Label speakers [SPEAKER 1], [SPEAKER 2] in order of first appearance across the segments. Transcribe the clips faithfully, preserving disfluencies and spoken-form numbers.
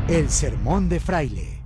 [SPEAKER 1] El sermón de Fraile.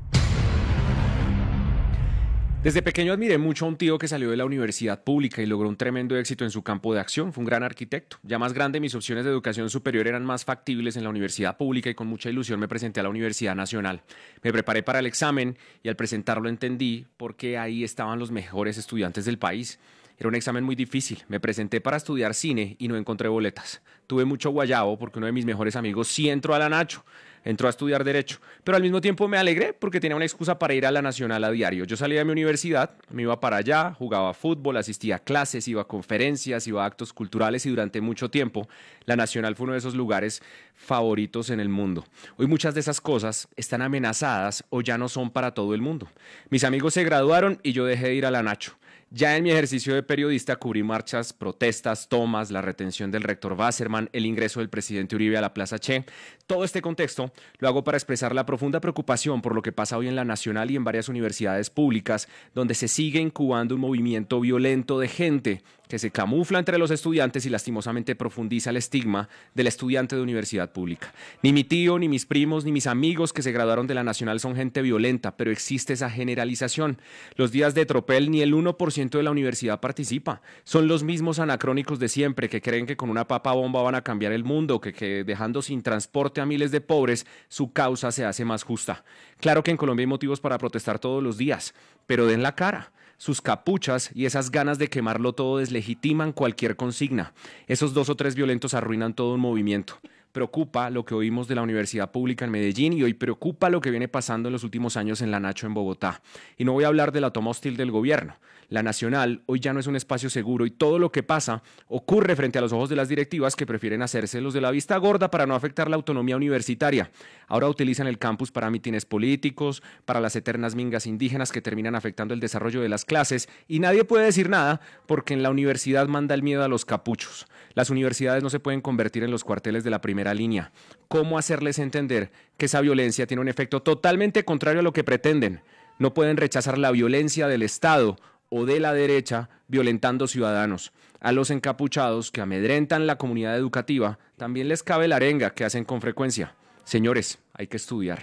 [SPEAKER 2] Desde pequeño admiré mucho a un tío que salió de la universidad pública y logró un tremendo éxito en su campo de acción. Fue un gran arquitecto. Ya más grande, mis opciones de educación superior eran más factibles en la universidad pública y con mucha ilusión me presenté a la Universidad Nacional. Me preparé para el examen y al presentarlo entendí por qué ahí estaban los mejores estudiantes del país. Era un examen muy difícil. Me presenté para estudiar cine y no encontré boletas. Tuve mucho guayabo porque uno de mis mejores amigos sí entró a la Nacho. Entró a estudiar Derecho, pero al mismo tiempo me alegré porque tenía una excusa para ir a la Nacional a diario. Yo salía de mi universidad, me iba para allá, jugaba fútbol, asistía a clases, iba a conferencias, iba a actos culturales y durante mucho tiempo la Nacional fue uno de esos lugares favoritos en el mundo. Hoy muchas de esas cosas están amenazadas o ya no son para todo el mundo. Mis amigos se graduaron y yo dejé de ir a la Nacho. Ya en mi ejercicio de periodista cubrí marchas, protestas, tomas, la retención del rector Wasserman, el ingreso del presidente Uribe a la Plaza Che. Todo este contexto lo hago para expresar la profunda preocupación por lo que pasa hoy en la Nacional y en varias universidades públicas, donde se sigue incubando un movimiento violento de gente que se camufla entre los estudiantes y lastimosamente profundiza el estigma del estudiante de universidad pública. Ni mi tío, ni mis primos, ni mis amigos que se graduaron de la Nacional son gente violenta, pero existe esa generalización. Los días de tropel ni el uno por ciento de la universidad participa. Son los mismos anacrónicos de siempre que creen que con una papa bomba van a cambiar el mundo, que, que dejando sin transporte a miles de pobres, su causa se hace más justa. Claro que en Colombia hay motivos para protestar todos los días, pero den la cara. Sus capuchas y esas ganas de quemarlo todo deslegitiman cualquier consigna. Esos dos o tres violentos arruinan todo un movimiento. Preocupa lo que oímos de la universidad pública en Medellín y hoy preocupa lo que viene pasando en los últimos años en la Nacho en Bogotá. Y no voy a hablar de la toma hostil del gobierno. La Nacional hoy ya no es un espacio seguro y todo lo que pasa ocurre frente a los ojos de las directivas que prefieren hacerse los de la vista gorda para no afectar la autonomía universitaria. Ahora utilizan el campus para mítines políticos, para las eternas mingas indígenas que terminan afectando el desarrollo de las clases y nadie puede decir nada porque en la universidad manda el miedo a los capuchos. Las universidades no se pueden convertir en los cuarteles de la primera línea. ¿Cómo hacerles entender que esa violencia tiene un efecto totalmente contrario a lo que pretenden? No pueden rechazar la violencia del Estado o de la derecha violentando ciudadanos. A los encapuchados que amedrentan la comunidad educativa también les cabe la arenga que hacen con frecuencia. Señores, hay que estudiar.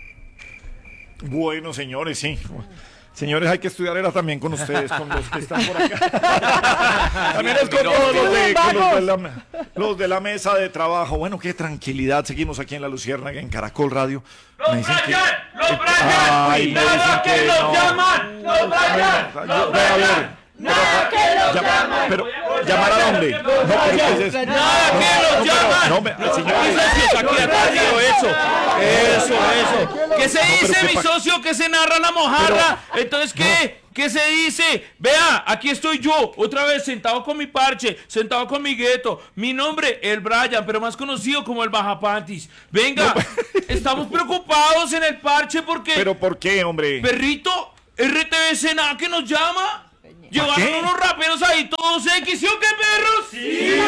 [SPEAKER 3] Bueno, señores, sí. Señores, hay que estudiar, era también con ustedes, con los que están por acá. También es con todos los de, con los, de la, los de la mesa de trabajo. Bueno, qué tranquilidad. Seguimos aquí en La Luciérnaga, en Caracol Radio.
[SPEAKER 4] ¡Los
[SPEAKER 3] me dicen
[SPEAKER 4] Brian!
[SPEAKER 3] que,
[SPEAKER 4] ¡Los
[SPEAKER 3] eh,
[SPEAKER 4] Brian!
[SPEAKER 3] ay, me
[SPEAKER 4] ¡Nada
[SPEAKER 3] dicen
[SPEAKER 4] que
[SPEAKER 3] que
[SPEAKER 4] los
[SPEAKER 3] no.
[SPEAKER 4] llaman! ¡Los Brian!
[SPEAKER 3] Yo-
[SPEAKER 4] ¡Los
[SPEAKER 3] ve a ver.
[SPEAKER 4] Brian! ¡Nada que los
[SPEAKER 3] Llama-
[SPEAKER 4] llaman!
[SPEAKER 3] pero, ¿llamar a dónde? No, pero ¿qué es eso?
[SPEAKER 4] ¡Nada que
[SPEAKER 3] No,
[SPEAKER 4] los
[SPEAKER 3] pero-
[SPEAKER 4] llaman!
[SPEAKER 3] no, me-
[SPEAKER 4] Mis
[SPEAKER 3] señores.
[SPEAKER 4] socios aquí atrás digo eso. Eso, eso. ¿Qué se
[SPEAKER 3] No, pero
[SPEAKER 4] dice,
[SPEAKER 3] qué
[SPEAKER 4] mi
[SPEAKER 3] pa-
[SPEAKER 4] socio? ¿Qué se narra la mojarra? Entonces, ¿qué? ¿Qué se dice? Vea, aquí estoy yo, otra vez sentado con mi parche, sentado con mi gueto. Mi nombre, el Brian, pero más conocido como el Bajapantis. Venga, estamos preocupados en el parche porque...
[SPEAKER 3] ¿Pero por qué, hombre?
[SPEAKER 4] Perrito, R T V Sena que nos llama. Llevaron
[SPEAKER 3] qué?
[SPEAKER 4] unos raperos ahí todos X, ¿sí o qué, perros? ¡Sí!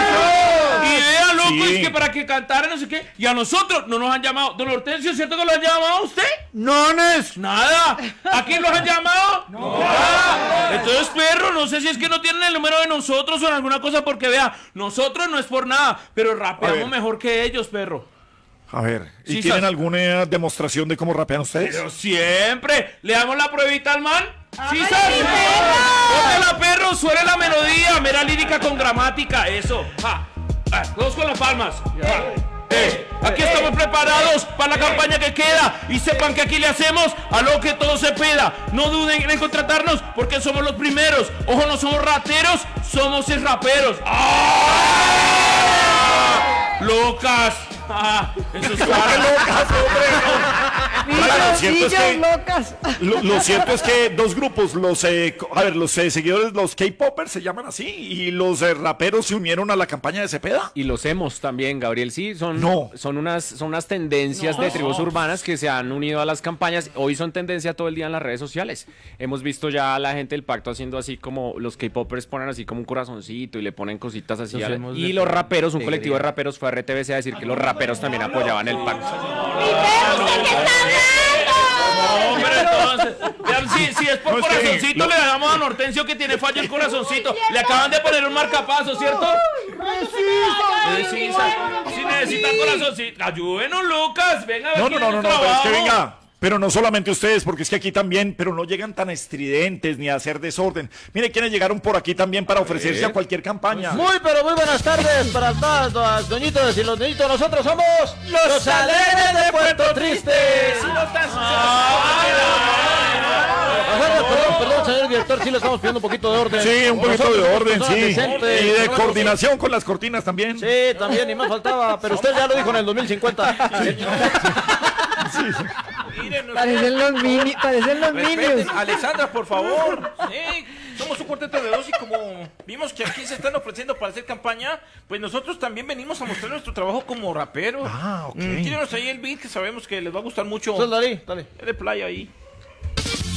[SPEAKER 4] Y vea, loco,
[SPEAKER 3] Sí.
[SPEAKER 4] es que para que cantaran no sé qué. Y a nosotros no nos han llamado. Don Hortensio, ¿cierto que lo han llamado a usted?
[SPEAKER 5] No, Nes.
[SPEAKER 4] Nada. ¿A quién los han llamado? No. Nada. Entonces, perro, no sé si es que no tienen el número de nosotros o en alguna cosa, porque vea, nosotros no es por nada, pero
[SPEAKER 3] A
[SPEAKER 4] rapeamos
[SPEAKER 3] ver.
[SPEAKER 4] mejor que ellos, perro.
[SPEAKER 3] A ver, ¿y
[SPEAKER 4] Sí,
[SPEAKER 3] tienen
[SPEAKER 4] sas-
[SPEAKER 3] alguna demostración de cómo rapean ustedes?
[SPEAKER 4] Pero siempre. ¿Le damos la pruebita al man? ¡Sí,
[SPEAKER 6] ¡Ay,
[SPEAKER 4] sabes!
[SPEAKER 6] perro!
[SPEAKER 4] ¡Póntela, perro! ¡Suene la melodía! Mera lírica con gramática. Eso. Ja. Ah, todos con las palmas. Ja. Eh, aquí estamos preparados para la campaña que queda. Y sepan que aquí le hacemos a lo que todo se pida. No duden en contratarnos porque somos los primeros. Ojo, no somos rateros, somos es raperos. ¡Ah! ¡Locas! Ah, eso es
[SPEAKER 3] locas, Brian, lo cierto es que-
[SPEAKER 5] locas.
[SPEAKER 3] Lo, lo cierto es que dos grupos, los eh, co- a ver, los eh, seguidores, los K-popers se llaman así, y los eh, raperos se unieron a la campaña de Cepeda.
[SPEAKER 2] Y los hemos también, Gabriel, sí, son,
[SPEAKER 3] No.
[SPEAKER 2] son, unas, son unas tendencias de tribus urbanas que se han unido a las campañas. Hoy son tendencia todo el día en las redes sociales. Hemos visto ya a la gente del pacto haciendo así como los K-popers ponen así como un corazoncito y le ponen cositas así.
[SPEAKER 5] Los
[SPEAKER 2] a la-
[SPEAKER 5] hemos
[SPEAKER 2] y
[SPEAKER 5] de-
[SPEAKER 2] los raperos, un
[SPEAKER 5] de
[SPEAKER 2] colectivo de
[SPEAKER 5] griega.
[SPEAKER 2] raperos fue a R T V C a decir que los raperos también apoyaban el pacto.
[SPEAKER 6] ¡Mi perro, usted qué está hablando!
[SPEAKER 4] Hombre, entonces, vean, si, si es por
[SPEAKER 3] No, es que-
[SPEAKER 4] corazoncito,
[SPEAKER 3] lo-
[SPEAKER 4] le damos a Don Hortensio que tiene fallo el corazoncito. Le acaban de poner un marcapaso, ¿cierto?
[SPEAKER 6] ¡Preciso!
[SPEAKER 4] Precisa. Si necesitan corazoncito. Ayúdenos, Lucas. Venga,
[SPEAKER 3] No,
[SPEAKER 4] aquí
[SPEAKER 3] no, no,
[SPEAKER 4] en
[SPEAKER 3] no,
[SPEAKER 4] el
[SPEAKER 3] no, pero es que
[SPEAKER 4] trabajo.
[SPEAKER 3] venga. Pero no solamente ustedes, porque es que aquí también, pero no llegan tan estridentes ni a hacer desorden. Mire quiénes llegaron por aquí también para ofrecerse a cualquier campaña.
[SPEAKER 5] Muy, pero muy buenas tardes para todas las doñitas y los niñitos. Nosotros somos los alegres de Puerto Triste. Perdón, perdón, señor director, sí le estamos pidiendo un poquito de orden.
[SPEAKER 3] Sí, un poquito
[SPEAKER 5] Nosotros
[SPEAKER 3] de
[SPEAKER 5] somos
[SPEAKER 3] orden,
[SPEAKER 5] personas
[SPEAKER 3] sí.
[SPEAKER 5] decentes.
[SPEAKER 3] Y de
[SPEAKER 5] Nosotros-
[SPEAKER 3] coordinación con las cortinas también.
[SPEAKER 5] Sí, también, y más faltaba, pero usted ya lo dijo en el dos mil cincuenta.
[SPEAKER 4] Miren,
[SPEAKER 7] Parecen los mini, parecen los
[SPEAKER 8] Respeten,
[SPEAKER 7] minions.
[SPEAKER 8] Alexandra, por favor. Sí, somos un cuarteto de dos y como vimos que aquí se están ofreciendo para hacer campaña, pues nosotros también venimos a mostrar nuestro trabajo como raperos.
[SPEAKER 3] Ah, ok.
[SPEAKER 8] Mm, tírenos ahí el beat que sabemos que les va a gustar mucho.
[SPEAKER 5] Entonces, dale, dale.
[SPEAKER 8] Es de playa ahí.